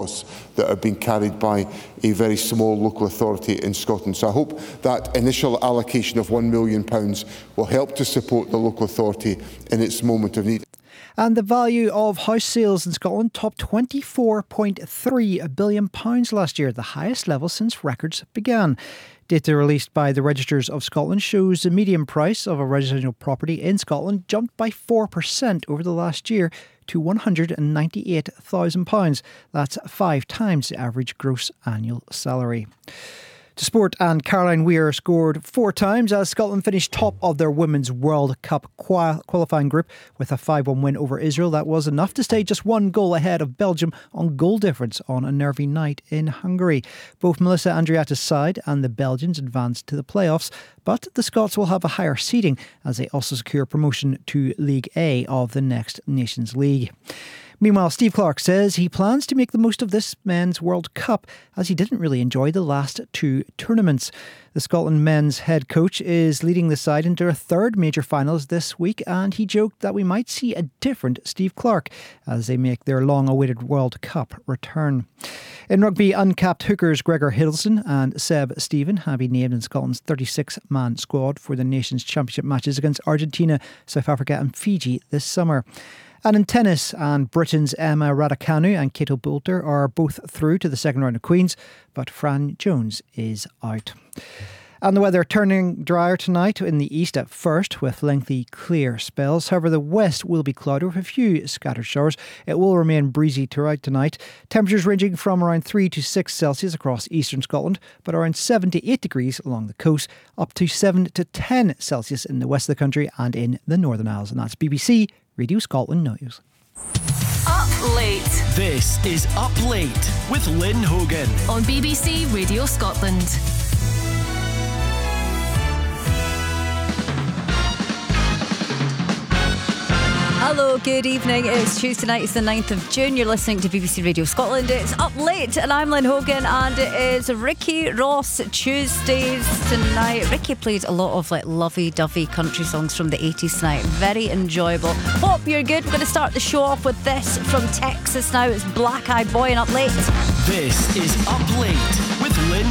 costs that are being carried by a very small local authority in Scotland. So I hope that initial allocation of £1 million will help to support the local authority in its moment of need. And the value of house sales in Scotland topped £24.3 billion last year, the highest level since records began. Data released by the Registers of Scotland shows the median price of a residential property in Scotland jumped by 4% over the last year to £198,000. That's 5 times the average gross annual salary. To sport, and Caroline Weir scored 4 times as Scotland finished top of their Women's World Cup qualifying group with a 5-1 win over Israel. That was enough to stay just 1 goal ahead of Belgium on goal difference on a nervy night in Hungary. Both Melissa Andreatta's side and the Belgians advanced to the playoffs, but the Scots will have a higher seeding as they also secure promotion to League A of the Next Nations League. Meanwhile, Steve Clarke says he plans to make the most of this men's World Cup as he didn't really enjoy the last 2 tournaments. The Scotland men's head coach is leading the side into a 3rd major finals this week, and he joked that we might see a different Steve Clarke as they make their long-awaited World Cup return. In rugby, uncapped hookers Gregor Hiddleston and Seb Stephen have been named in Scotland's 36-man squad for the Nations Championship matches against Argentina, South Africa and Fiji this summer. And in tennis, and Britain's Emma Raducanu and Kato Boulter are both through to the second round of Queens, but Fran Jones is out. And the weather turning drier tonight in the east at first with lengthy clear spells. However, the west will be cloudy with a few scattered showers. It will remain breezy throughout tonight. Temperatures ranging from around 3 to 6 Celsius across eastern Scotland, but around 7 to 8 degrees along the coast, up to 7 to 10 Celsius in the west of the country and in the Northern Isles. And that's BBC Radio Scotland News. Up Late. This is Up Late with Lynn Hogan On BBC Radio Scotland. Hello, good evening. It's Tuesday night, it's the 9th of June. You're listening to BBC Radio Scotland. It's Up Late and I'm Lynn Hogan, and it is Ricky Ross Tuesdays tonight. Ricky played a lot of lovey-dovey country songs from the 80s tonight. Very enjoyable. Hope you're good. We're going to start the show off with this from Texas now. It's Black Eyed Boy and Up Late. This is Up Late with Lynn